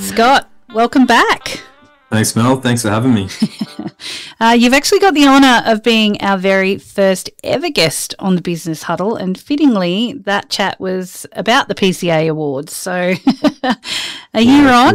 Scott, welcome back. Thanks, Mel. Thanks for having me. You've actually got the honour of being our very first ever guest on the Business Huddle, and fittingly, that chat was about the PCA Awards. So a year on,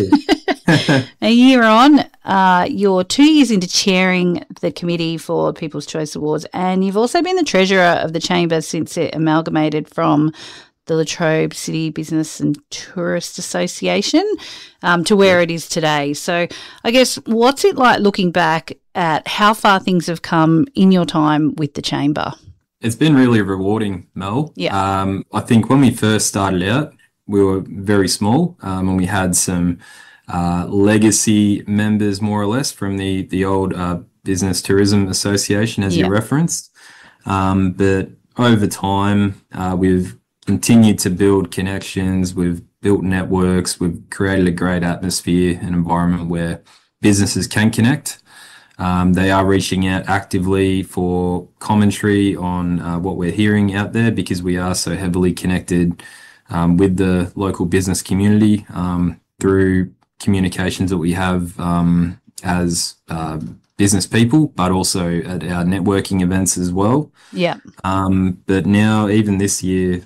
you're 2 years into chairing the committee for People's Choice Awards, and you've also been the treasurer of the chamber since it amalgamated from the Latrobe City Business and Tourist Association to where it is today. So I guess what's it like looking back at how far things have come in your time with the chamber? It's been really rewarding, Mel. Yeah. I think when we first started out, we were very small and we had some legacy members, more or less, from the old Business Tourism Association, as you referenced. But over time, we've continued to build connections, we've built networks, we've created a great atmosphere and environment where businesses can connect. They are reaching out actively for commentary on what we're hearing out there, because we are so heavily connected with the local business community through communications that we have as business people, but also at our networking events as well. Yeah. But now, even this year,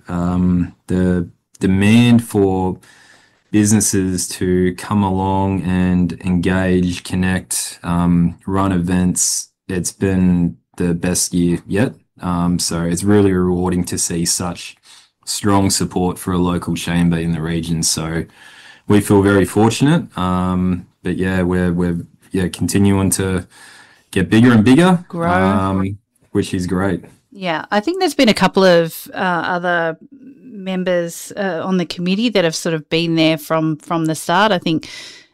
the demand for businesses to come along and engage, connect, run events, it's been the best year yet. So it's really rewarding to see such strong support for a local chamber in the region. So we feel very fortunate. But yeah, we're continuing to get bigger and bigger, grow, which is great. Yeah, I think there's been a couple of other members on the committee that have sort of been there from the start. I think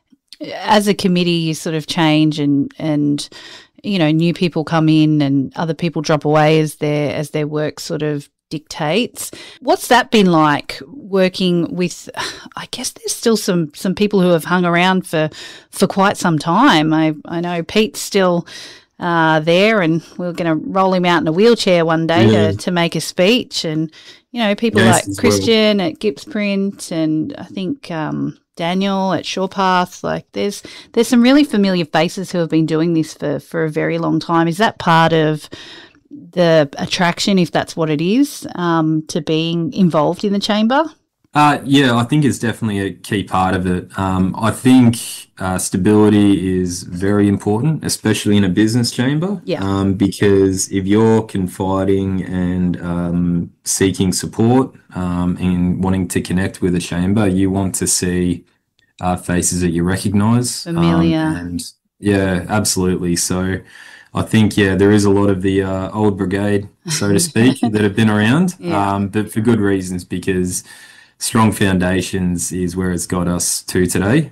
as a committee, you sort of change and you know, new people come in and other people drop away as their work sort of dictates. What's that been like working with, I guess there's still some people who have hung around for quite some time. I know Pete's still there, and we're going to roll him out in a wheelchair one day to make a speech. And, you know, people like Christian at Gips Print, and I think Daniel at Shorepath. Like there's some really familiar faces who have been doing this for a very long time. Is that part of the attraction, if that's what it is, to being involved in the chamber? Yeah, I think it's definitely a key part of it. I think stability is very important, especially in a business chamber. Yeah. Because if you're confiding and seeking support and wanting to connect with a chamber, you want to see faces that you recognise. Familiar. And yeah, absolutely. So I think, there is a lot of the old brigade, so to speak, that have been around, but for good reasons, because strong foundations is where it's got us to today.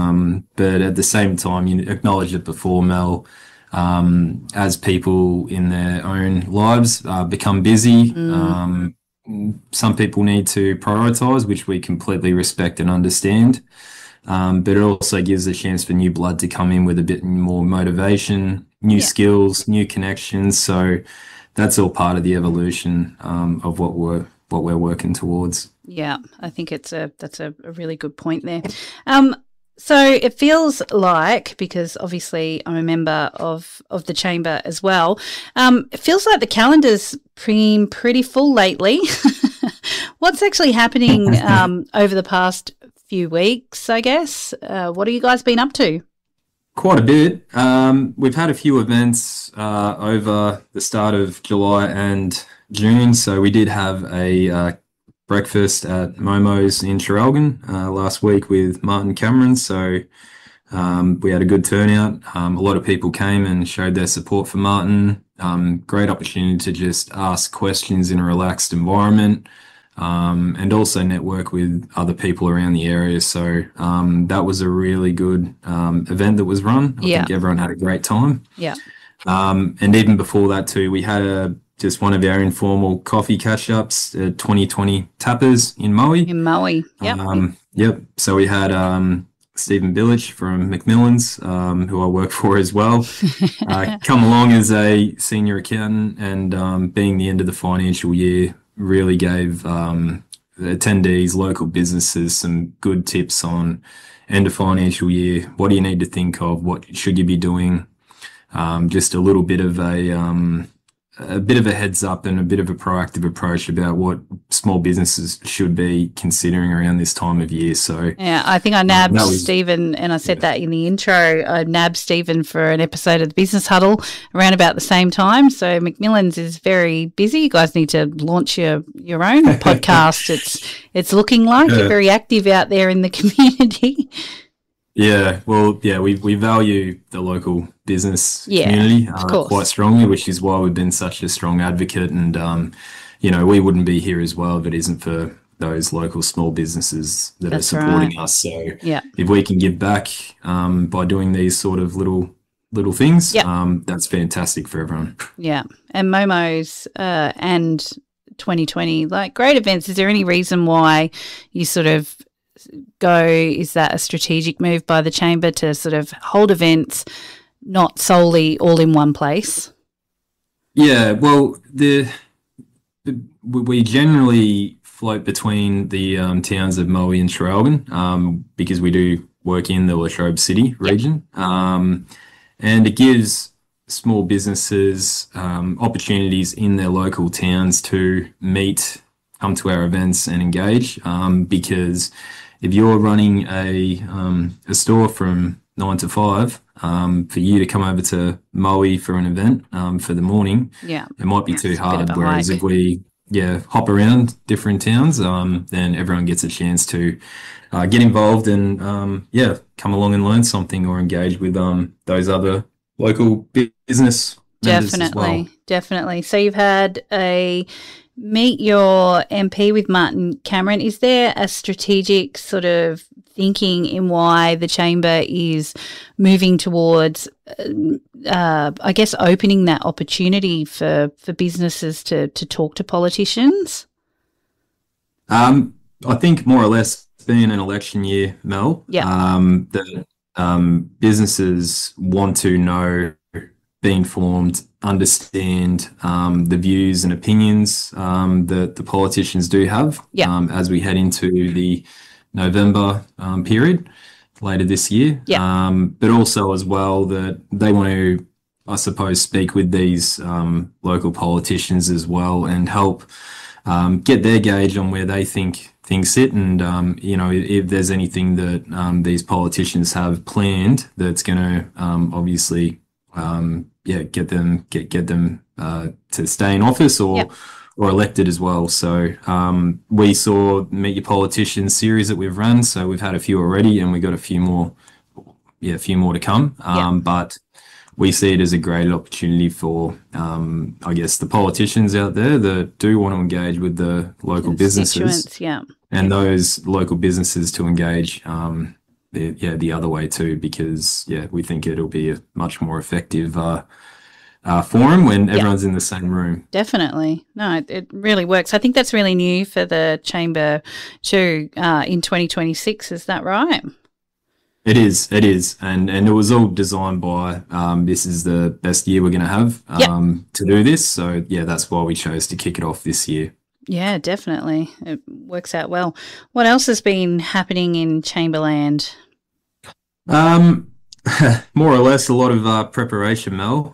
But at the same time, you acknowledged it before, Mel, as people in their own lives become busy, some people need to prioritise, which we completely respect and understand. But it also gives a chance for new blood to come in with a bit more motivation, new skills, new connections. So that's all part of the evolution of what we're working towards. Yeah, I think that's a really good point there. So it feels like, because obviously I'm a member of the chamber as well, it feels like the calendar's been pretty full lately. What's actually happening over the past few weeks, I guess? What have you guys been up to? Quite a bit. We've had a few events over the start of July and June. So we did have a breakfast at Momo's in Traralgon last week with Martin Cameron. So we had a good turnout. A lot of people came and showed their support for Martin. Great opportunity to just ask questions in a relaxed environment. And also network with other people around the area. So that was a really good event that was run. I think everyone had a great time. Yeah. And even before that too, we had just one of our informal coffee catch-ups at 2020 Tappers in Maui. Yep. So we had Stephen Billich from Macmillan's, who I work for as well, come along as a senior accountant, and being the end of the financial year, really gave attendees, local businesses, some good tips on end of financial year. What do you need to think of? What should you be doing? Just a bit of a heads up and a bit of a proactive approach about what small businesses should be considering around this time of year. So yeah, I think I nabbed Stephen, and I said that in the intro. I nabbed Stephen for an episode of the Business Huddle around about the same time. So Macmillan's is very busy. You guys need to launch your own podcast. It's looking like you're very active out there in the community. Yeah, well, yeah, we value the local business community quite strongly, which is why we've been such a strong advocate. And, we wouldn't be here as well if it isn't for those local small businesses that are supporting us. So if we can give back by doing these sort of little things, that's fantastic for everyone. Yeah, and Momo's and 2020, like great events. Is there any reason why you sort of is that a strategic move by the Chamber to sort of hold events not solely all in one place? Yeah, well, we generally float between the towns of Moe and Traralgon because we do work in the Latrobe City region, and it gives small businesses opportunities in their local towns to meet, come to our events and engage, because if you're running a store from 9 to 5, for you to come over to Moe for an event for the morning, it might be too hard. Whereas if we hop around different towns, then everyone gets a chance to get involved and come along and learn something or engage with those other local business members as well. Definitely. So you've had a meet your MP with Martin Cameron. Is there a strategic sort of thinking in why the Chamber is moving towards, I guess, opening that opportunity for businesses to talk to politicians? I think more or less being an election year, Mel, that businesses want to know, be informed, understand the views and opinions that the politicians do have as we head into the November period later this year. But also as well that they want to, I suppose, speak with these local politicians as well and help get their gauge on where they think things sit, and if there's anything that these politicians have planned that's going to obviously get them to stay in office or elected as well. So we saw Meet Your Politicians series that we've run, so we've had a few already, and we got a few more to come. But we see it as a great opportunity for, I guess, the politicians out there that do want to engage with the local businesses, and those local businesses to engage the other way too, because we think it'll be a much more effective forum when everyone's in the same room. Definitely. No, it really works. I think that's really new for the Chamber too in 2026. Is that right? It is. And it was all designed by this is the best year we're going to have to do this. So, that's why we chose to kick it off this year. Yeah, definitely. It works out well. What else has been happening in Chamberland? More or less a lot of preparation, Mel.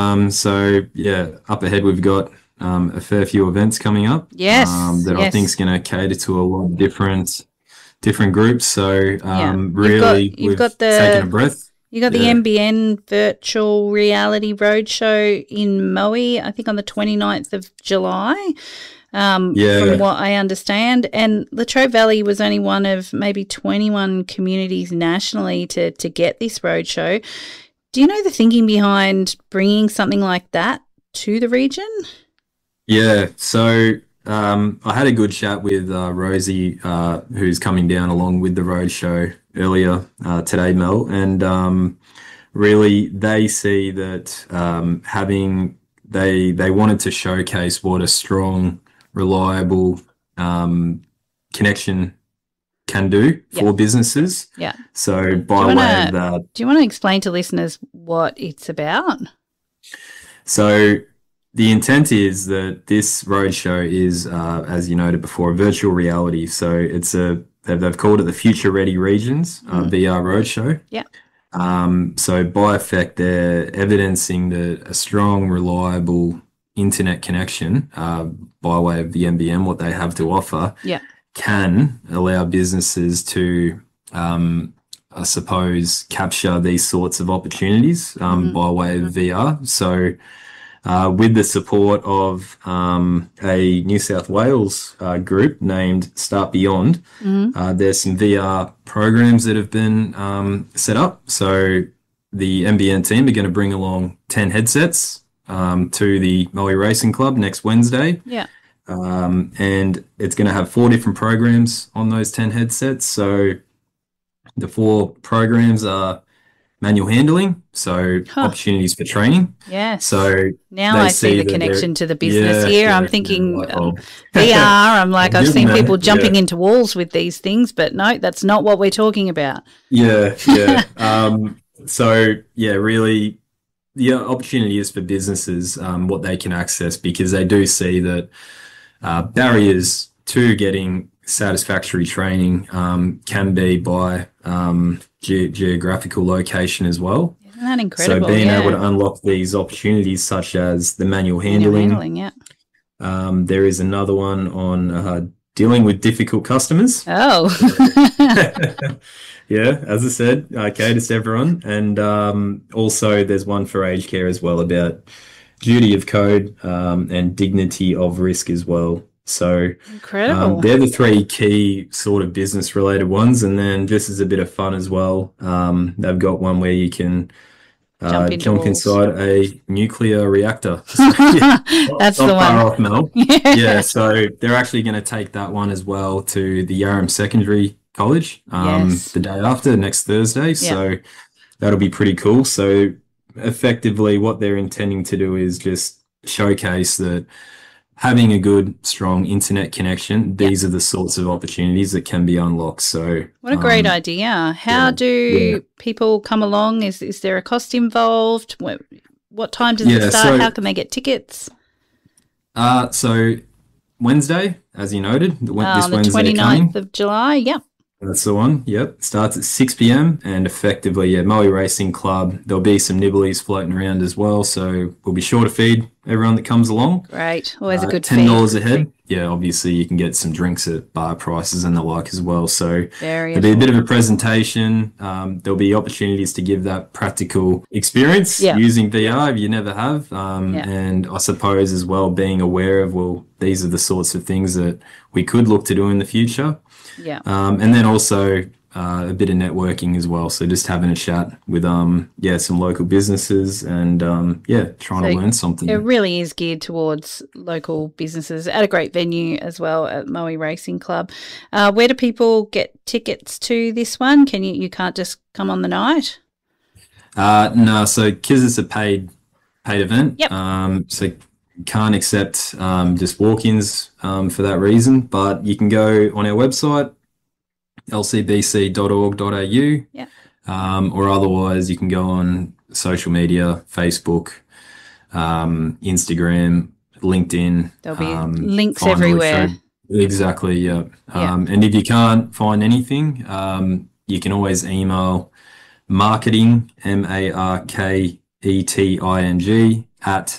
Up ahead we've got a fair few events coming up. I think is going to cater to a lot of different groups. So really we've taken a breath. You got the NBN Virtual Reality Roadshow in Moe, I think on the 29th of July. From what I understand. And Latrobe Valley was only one of maybe 21 communities nationally to get this roadshow. Do you know the thinking behind bringing something like that to the region? Yeah, so I had a good chat with Rosie, who's coming down along with the roadshow earlier today, Mel, and really they see that they wanted to showcase what a strong, reliable connection can do for businesses. So by way of that, do you want to explain to listeners what it's about? So the intent is that this roadshow is, as you noted before, a virtual reality. So they've called it the Future Ready Regions VR Roadshow. Yeah. So by effect, they're evidencing that a strong, reliable internet connection by way of the NBN, what they have to offer, can allow businesses to, I suppose, capture these sorts of opportunities by way of VR. So with the support of a New South Wales group named Start Beyond, there's some VR programs that have been set up. So the NBN team are going to bring along 10 headsets to the Maui Racing Club next Wednesday. Yeah. And it's going to have 4 different programs on those 10 headsets. So the 4 programs are manual handling, so opportunities for training. Yes. So now I see the connection to the business here. I'm thinking VR. I'm like, I've seen people jumping into walls with these things, but no, that's not what we're talking about. Yeah. So really, the opportunity is for businesses what they can access, because they do see that barriers to getting satisfactory training can be by geographical location as well. Isn't that incredible? So being able to unlock these opportunities, such as the manual handling. There is another one on dealing with difficult customers. Oh. Yeah, as I said, cater to everyone. And also there's one for aged care as well, about duty of code and dignity of risk as well. So incredible. They're the 3 key sort of business related ones. And then just as a bit of fun as well, they've got one where you can jump inside a nuclear reactor. So, that's the one. Far off, Mel. Yeah, so they're actually going to take that one as well to the Yarram Secondary College the day after, next Thursday. So that'll be pretty cool. So effectively what they're intending to do is just showcase that having a good, strong internet connection, these are the sorts of opportunities that can be unlocked. So what a great idea. How do people come along? Is there a cost involved? What time does it start? How can they get tickets? So Wednesday, as you noted, this Wednesday 29th of July, That's the one, yep. Starts at 6 p.m. and effectively, Maui Racing Club. There'll be some nibblies floating around as well, so we'll be sure to feed everyone that comes along. Great, always a good $10 a head. Yeah, obviously you can get some drinks at bar prices and the like as well. So there'll be a bit of a presentation. There'll be opportunities to give that practical experience using VR if you never have. And I suppose as well, being aware of, well, these are the sorts of things that we could look to do in the future. Yeah. And then also a bit of networking as well. So just having a chat with some local businesses and trying to learn something. It really is geared towards local businesses at a great venue as well at Maui Racing Club. Where do people get tickets to this one? You can't just come on the night? No, so because it's a paid event. Yep. So can't accept just walk-ins for that reason, but you can go on our website, lcbc.org.au, or otherwise you can go on social media, Facebook, Instagram, LinkedIn. There'll be links everywhere. Exactly, yeah. And if you can't find anything, you can always email marketing, marketing, at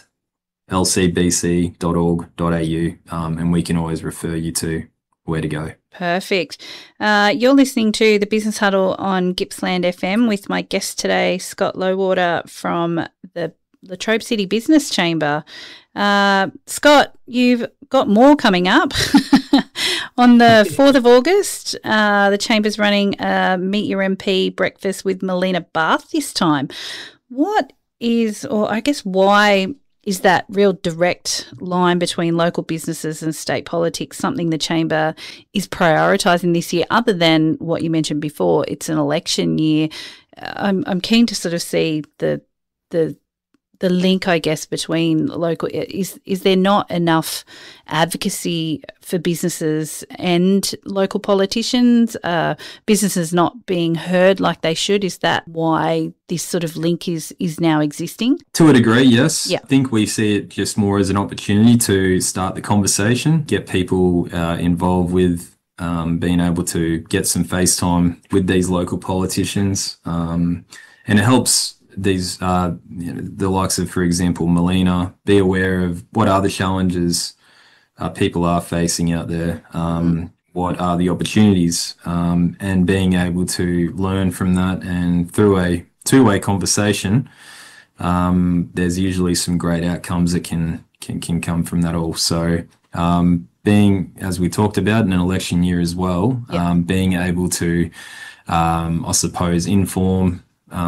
lcbc.org.au, and we can always refer you to where to go. Perfect. You're listening to the Business Huddle on Gippsland FM with my guest today, Scott Lowater from the Latrobe City Business Chamber. Scott, you've got more coming up. On the 4th of August, the Chamber's running a Meet Your MP breakfast with Melina Barth this time. What is, or I guess why is that real direct line between local businesses and state politics something the Chamber is prioritising this year, other than what you mentioned before, it's an election year? I'm keen to sort of see the the link, I guess, between local is there not enough advocacy for businesses and local politicians? Businesses not being heard like they should. Is that why this sort of link is now existing? To a degree, yes. Yeah. I think we see it just more as an opportunity to start the conversation, get people involved with being able to get some face time with these local politicians, and it helps these the likes of, for example, Melina, be aware of what are the challenges people are facing out there, what are the opportunities, and being able to learn from that. And through a two-way conversation, there's usually some great outcomes that can come from that all. So being, as we talked about, in an election year as well, being able to, I suppose, inform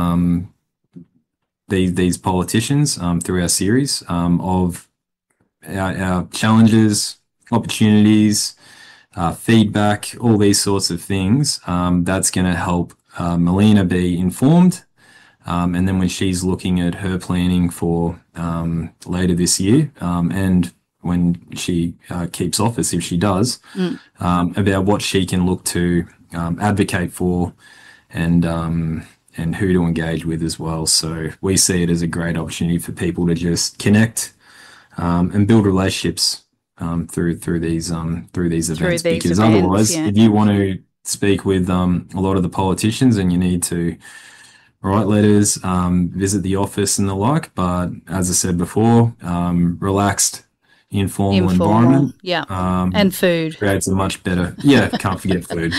these politicians through our series of our challenges, opportunities, feedback, all these sorts of things. That's going to help Melina be informed. And then when she's looking at her planning for later this year, and when she keeps office, if she does, about what she can look to advocate for, and who to engage with as well. So we see it as a great opportunity for people to just connect and build relationships through these events. Because otherwise, if you want to speak with a lot of the politicians, and you need to write letters, visit the office and the like, but as I said before, relaxed, informal environment, and food creates a much better. Can't forget food.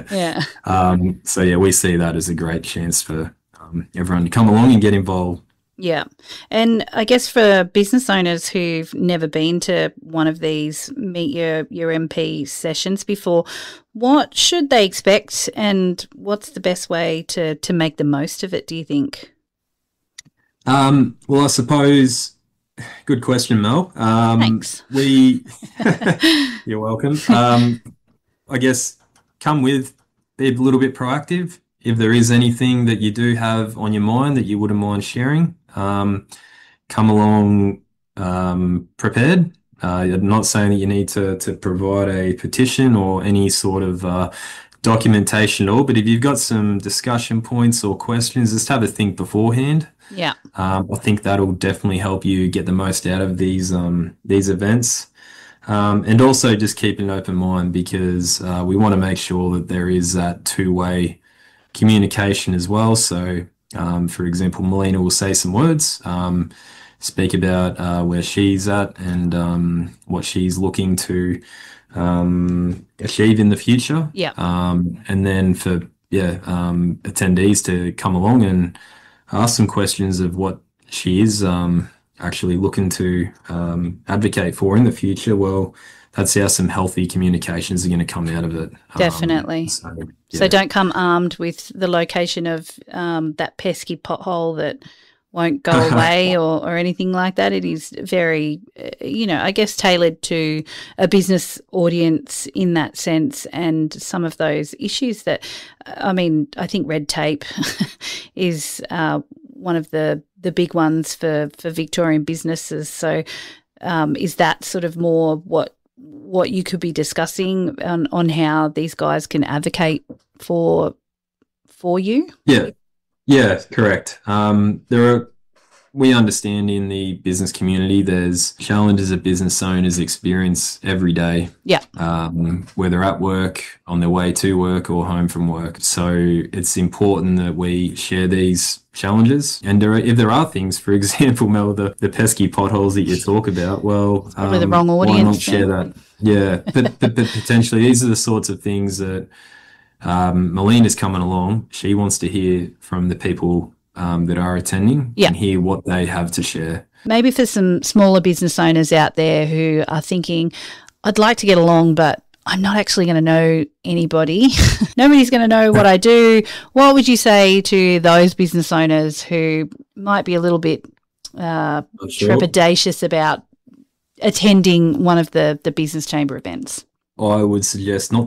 So we see that as a great chance for everyone to come along and get involved. And I guess for business owners who've never been to one of these Meet Your MP sessions before, what should they expect, and what's the best way to make the most of it, do you think? Well, I suppose. Good question, Mel. Thanks. You're welcome. I guess be a little bit proactive. If there is anything that you do have on your mind that you wouldn't mind sharing, come along prepared. I'm not saying that you need to provide a petition or any sort of documentation at all, but if you've got some discussion points or questions, just have a think beforehand. I think that'll definitely help you get the most out of these events, and also just keep an open mind, because we want to make sure that there is that two-way communication as well. So for example, Melina will say some words, speak about where she's at and what she's looking to achieve in the future, and then for attendees to come along and ask some questions of what she is actually looking to advocate for in the future. Well, that's how some healthy communications are going to come out of it. Definitely. So don't come armed with the location of that pesky pothole that won't go away or anything like that. It is very, I guess, tailored to a business audience in that sense, and some of those issues that, I think red tape is one of the big ones for Victorian businesses. So is that sort of more what you could be discussing on how these guys can advocate for you? Yeah, correct. We understand in the business community there's challenges that business owners experience every day. Whether at work, on their way to work, or home from work. So it's important that we share these challenges. And if there are things, for example, Mel, the pesky potholes that you talk about, well, probably the wrong audience. Why not share that? Yeah, but potentially these are the sorts of things that Melina's coming along. She wants to hear from the people that are attending and hear what they have to share. Maybe for some smaller business owners out there who are thinking, I'd like to get along, but I'm not actually going to know anybody. Nobody's going to know what I do. What would you say to those business owners who might be a little bit trepidatious about attending one of the business chamber events? I would suggest not